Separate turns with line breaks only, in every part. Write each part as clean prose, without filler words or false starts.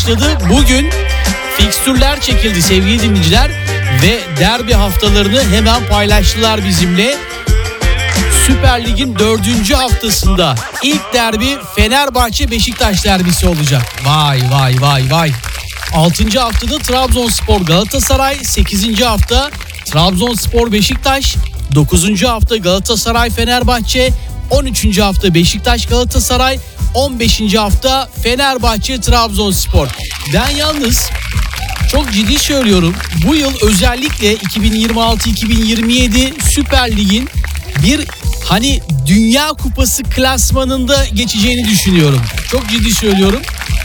başladı. Bugün fikstürler çekildi sevgili dinleyiciler ve derbi haftalarını hemen paylaştılar bizimle. Süper Lig'in 4. haftasında ilk derbi Fenerbahçe Beşiktaş derbisi olacak. Vay vay vay vay. 6. haftada Trabzonspor Galatasaray, 8. hafta Trabzonspor Beşiktaş, 9. hafta Galatasaray Fenerbahçe, 13. hafta Beşiktaş Galatasaray, 15. hafta Fenerbahçe Trabzonspor. Ben yalnız çok ciddi söylüyorum, bu yıl özellikle 2026-2027 Süper Lig'in bir Dünya Kupası klasmanında geçeceğini düşünüyorum. Çok ciddi söylüyorum.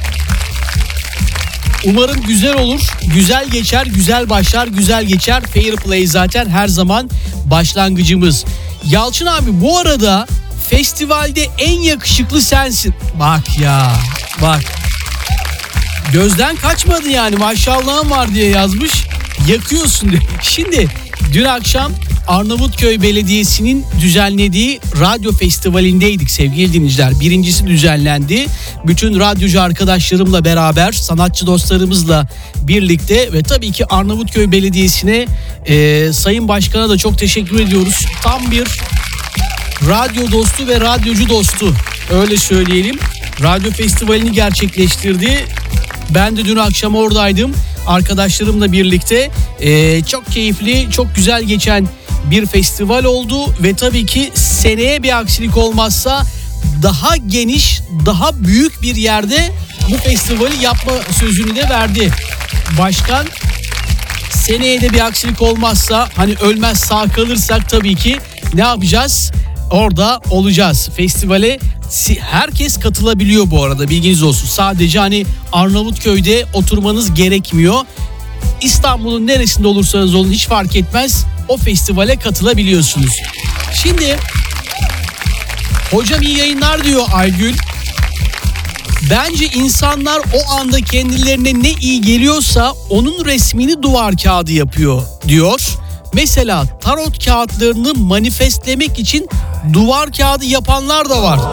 Umarım güzel olur, güzel geçer, güzel başlar, güzel geçer. Fair play zaten her zaman başlangıcımız. Yalçın abi, bu arada festivalde en yakışıklı sensin. Bak ya, bak. Gözden kaçmadı yani, maşallahın var diye yazmış. Yakıyorsun diye. Şimdi dün akşam Arnavutköy Belediyesi'nin düzenlediği radyo festivalindeydik sevgili dinleyiciler. Birincisi düzenlendi. Bütün radyocu arkadaşlarımla beraber, sanatçı dostlarımızla birlikte ve tabii ki Arnavutköy Belediyesi'ne, Sayın Başkan'a da çok teşekkür ediyoruz. Tam bir radyo dostu ve radyocu dostu, öyle söyleyelim. Radyo festivalini gerçekleştirdi. Ben de dün akşam oradaydım arkadaşlarımla birlikte. Çok keyifli, çok güzel geçen bir festival oldu ve tabii ki seneye bir aksilik olmazsa daha geniş, daha büyük bir yerde bu festivali yapma sözünü de verdi başkan. Seneye de bir aksilik olmazsa, ölmez sağ kalırsak tabii ki ne yapacağız? Orada olacağız. Festivale herkes katılabiliyor bu arada, bilginiz olsun. Sadece Arnavutköy'de oturmanız gerekmiyor. İstanbul'un neresinde olursanız olun hiç fark etmez. O festivale katılabiliyorsunuz. Şimdi hocam iyi yayınlar diyor Aygül. Bence insanlar o anda kendilerine ne iyi geliyorsa onun resmini duvar kağıdı yapıyor diyor. Mesela tarot kağıtlarını manifestlemek için duvar kağıdı yapanlar da var.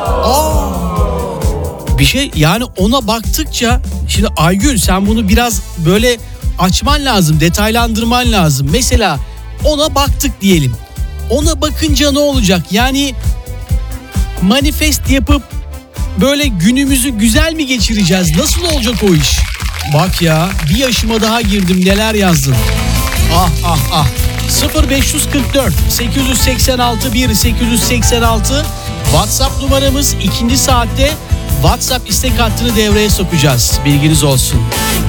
Bir şey yani, ona baktıkça şimdi Aygül, sen bunu biraz böyle açman lazım, detaylandırman lazım. Mesela ona baktık diyelim. Ona bakınca ne olacak? Yani manifest yapıp böyle günümüzü güzel mi geçireceğiz? Nasıl olacak o iş? Bak ya, bir yaşıma daha girdim, neler yazdım. Ah. 0544 886 1886 WhatsApp numaramız. İkinci saatte WhatsApp istek hattını devreye sokacağız. Bilginiz olsun.